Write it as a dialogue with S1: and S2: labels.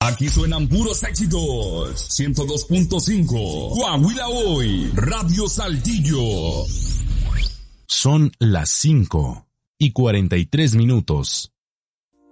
S1: Aquí suenan puros éxitos. 102.5. Coahuila Hoy. Radio Saltillo.
S2: Son las 5:43.